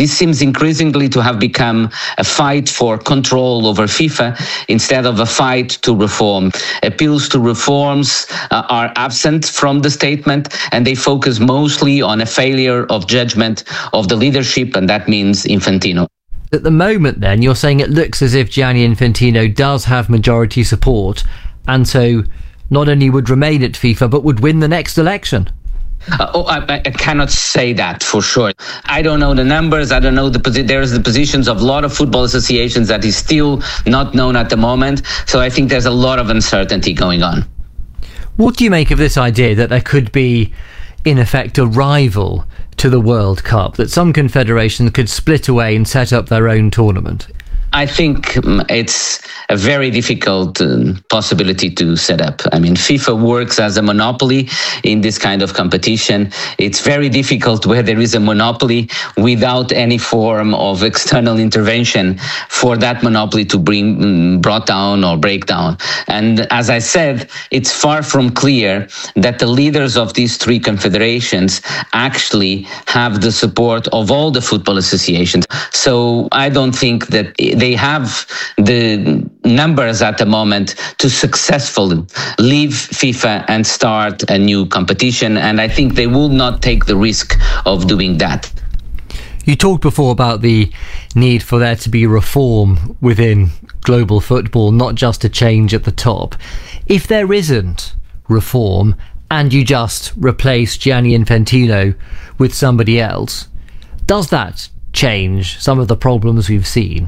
This seems increasingly to have become a fight for control over FIFA instead of a fight to reform. Appeals to reforms are absent from the statement, and they focus mostly on a failure of judgment of the leadership, and that means Infantino. At the moment, then, you're saying it looks as if Gianni Infantino does have majority support, and so not only would remain at FIFA, but would win the next election. I cannot say that for sure. I don't know the numbers. I don't know there's the positions of a lot of football associations that is still not known at the moment. So I think there's a lot of uncertainty going on. What do you make of this idea that there could be, in effect, a rival to the World Cup, that some confederations could split away and set up their own tournament? I think it's a very difficult possibility to set up. I mean, FIFA works as a monopoly in this kind of competition. It's very difficult where there is a monopoly without any form of external intervention for that monopoly to brought down or break down. And as I said, it's far from clear that the leaders of these three confederations actually have the support of all the football associations. So I don't think that they have the numbers at the moment to successfully leave FIFA and start a new competition. And I think they will not take the risk of doing that. You talked before about the need for there to be reform within global football, not just a change at the top. If there isn't reform and you just replace Gianni Infantino with somebody else, does that change some of the problems we've seen?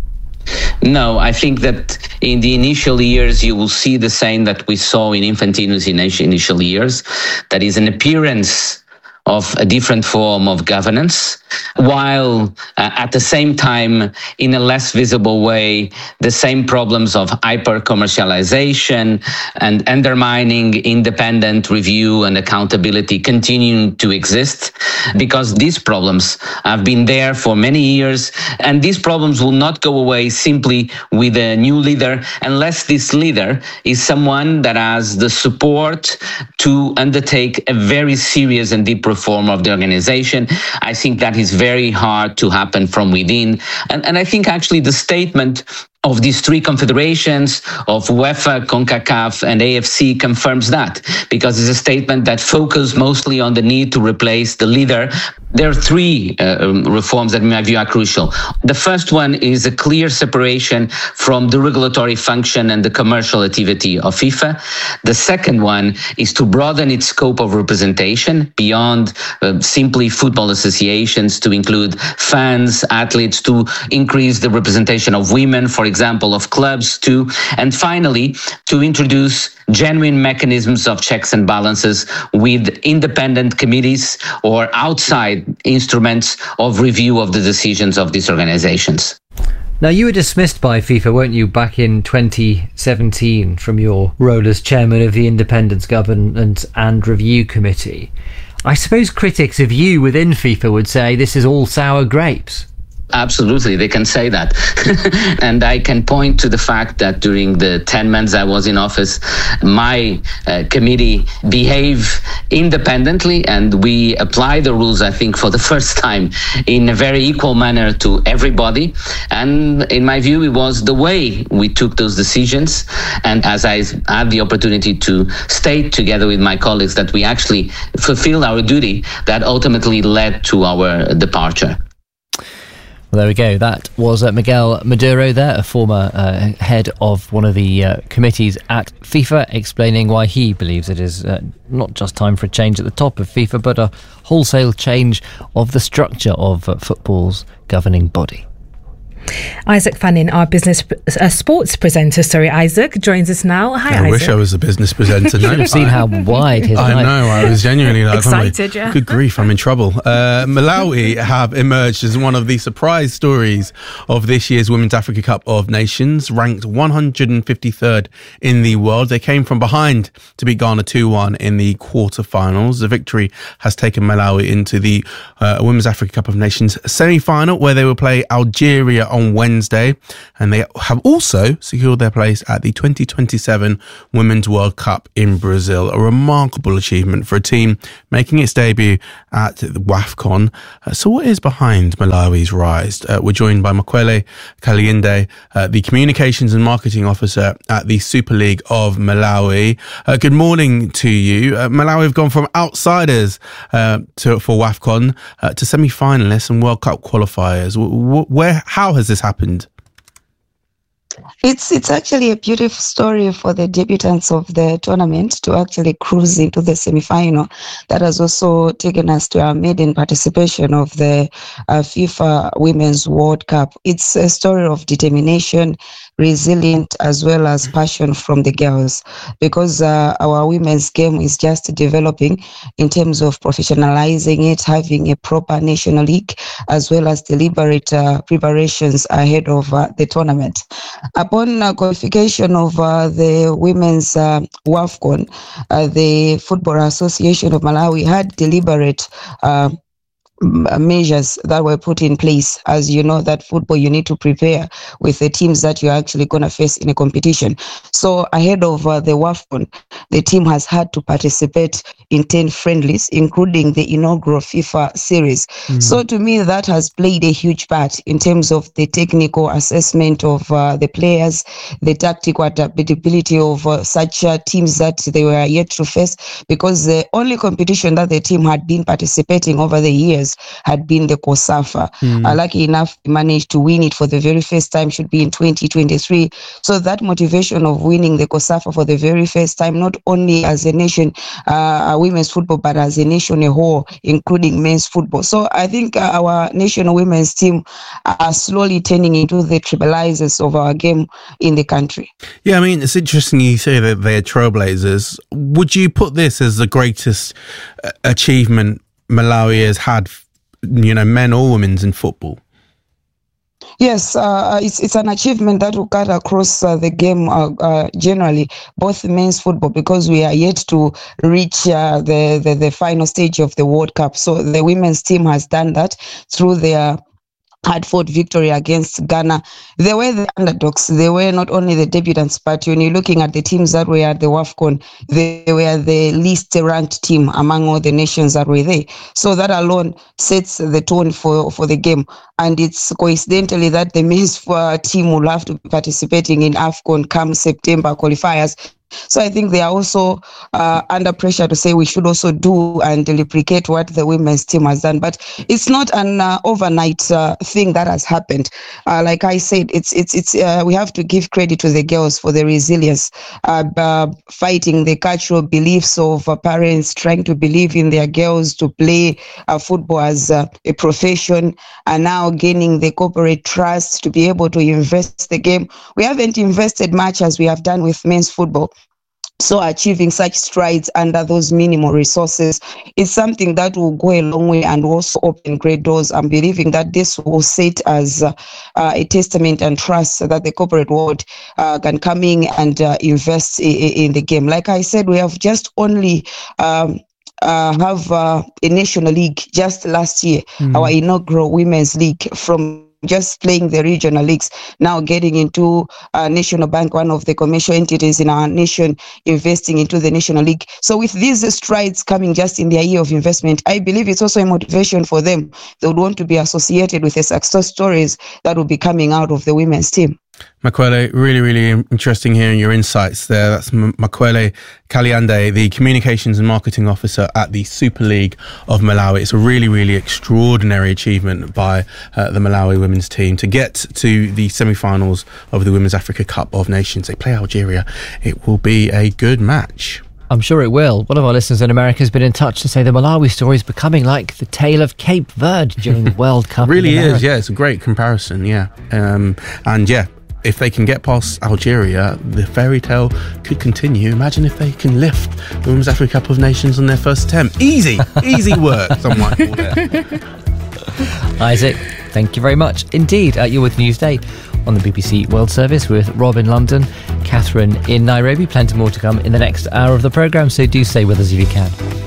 No, I think that in the initial years, you will see the same that we saw in Infantino's initial years. That is an appearance of a different form of governance, while at the same time, in a less visible way, the same problems of hyper-commercialization and undermining independent review and accountability continue to exist, because these problems have been there for many years, and these problems will not go away simply with a new leader, unless this leader is someone that has the support to undertake a very serious and deep reform of the organization. I think that is very hard to happen from within. And I think actually the statement of these three confederations of UEFA, CONCACAF and AFC confirms that, because it's a statement that focuses mostly on the need to replace the leader. There are three reforms that in my view are crucial. The first one is a clear separation from the regulatory function and the commercial activity of FIFA. The second one is to broaden its scope of representation beyond simply football associations, to include fans, athletes, to increase the representation of women, for example, of clubs too. And finally, to introduce genuine mechanisms of checks and balances with independent committees or outside instruments of review of the decisions of these organizations. Now, you were dismissed by FIFA, weren't you, back in 2017 from your role as chairman of the Independence Governance and Review Committee. I suppose critics of you within FIFA would say this is all sour grapes. Absolutely, they can say that. And I can point to the fact that during the 10 months I was in office, my committee behaved independently, and we apply the rules, I think, for the first time in a very equal manner to everybody. And in my view, it was the way we took those decisions. And as I had the opportunity to state together with my colleagues that we actually fulfilled our duty, that ultimately led to our departure. Well, there we go. That was Miguel Maduro there, a former head of one of the committees at FIFA, explaining why he believes it is not just time for a change at the top of FIFA, but a wholesale change of the structure of football's governing body. Isaac Fannin, our sports presenter, Isaac, joins us now. Hi, Isaac. I wish I was a business presenter. You should have seen how wide his I know, I was genuinely like, excited, yeah. Good grief, I'm in trouble. Malawi have emerged as one of the surprise stories of this year's Women's Africa Cup of Nations, ranked 153rd in the world. They came from behind to beat Ghana 2-1 in the quarterfinals. The victory has taken Malawi into the Women's Africa Cup of Nations semi-final, where they will play Algeria on Wednesday, and they have also secured their place at the 2027 Women's World Cup in Brazil. A remarkable achievement for a team making its debut at WAFCON. So what is behind Malawi's rise? We're joined by Makwele Kaliende, the Communications and Marketing Officer at the Super League of Malawi. Good morning to you. Malawi have gone from outsiders for WAFCON to semi-finalists and World Cup qualifiers. How has this happened? It's actually a beautiful story for the debutants of the tournament to actually cruise into the semi-final. That has also taken us to our maiden participation of the FIFA Women's World Cup. It's a story of determination, resilient, as well as passion from the girls, because our women's game is just developing in terms of professionalizing it, having a proper national league, as well as deliberate preparations ahead of the tournament. Upon qualification of the women's WAFCON, the Football Association of Malawi had deliberate measures that were put in place. As you know, that football, you need to prepare with the teams that you're actually going to face in a competition. So ahead of the WAFCON, the team has had to participate in 10 friendlies, including the inaugural FIFA series. So to me, that has played a huge part in terms of the technical assessment of the players, the tactical adaptability of such teams that they were yet to face, because the only competition that the team had been participating over the years had been the COSAFA. Lucky enough, managed to win it for the very first time, should be in 2023. So that motivation of winning the COSAFA for the very first time, not only as a nation, women's football, but as a nation a whole, including men's football. So I think our national women's team are slowly turning into the trailblazers of our game in the country. Yeah, I mean, it's interesting you say that they're trailblazers. Would you put this as the greatest achievement Malawi has had, men or women's in football? Yes, it's an achievement that will cut across the game generally, both men's football, because we are yet to reach the final stage of the World Cup. So the women's team has done that through their hard-fought victory against Ghana. They were the underdogs. They were not only the debutants, but when you're looking at the teams that were at the WAFCON, they were the least ranked team among all the nations that were there. So that alone sets the tone for the game. And it's coincidentally that the men's team will have to be participating in AFCON come September qualifiers. So I think they are also under pressure to say we should also do and replicate what the women's team has done. But it's not an overnight thing that has happened. Like I said, it's we have to give credit to the girls for the resilience, fighting the cultural beliefs of parents, trying to believe in their girls to play football as a profession, and now gaining the corporate trust to be able to invest the game. We haven't invested much as we have done with men's football. So achieving such strides under those minimal resources is something that will go a long way and also open great doors. I'm believing that this will set as a testament and trust that the corporate world can come in and invest in the game. Like I said, we have just only have a national league just last year, our inaugural women's league, from just playing the regional leagues, now getting into National Bank, one of the commercial entities in our nation, investing into the National League. So with these strides coming just in their year of investment, I believe it's also a motivation for them. They would want to be associated with the success stories that will be coming out of the women's team. Makwele, really, really interesting hearing your insights there. That's Makwele Kaliende, the Communications and Marketing Officer at the Super League of Malawi. It's a really, really extraordinary achievement by the Malawi women's team to get to the semi-finals of the Women's Africa Cup of Nations. They play Algeria. It will be a good match. I'm sure it will. One of our listeners in America has been in touch to say the Malawi story is becoming like the tale of Cape Verde during the World Cup. It really is, yeah. It's a great comparison, yeah. And yeah, if they can get past Algeria, the fairy tale could continue. Imagine if they can lift the Women's Africa Cup of Nations on their first attempt. Easy work, some might call it. Isaac, thank you very much indeed. You're with Newsday on the BBC World Service with Rob in London, Catherine in Nairobi. Plenty more to come in the next hour of the programme, so do stay with us if you can.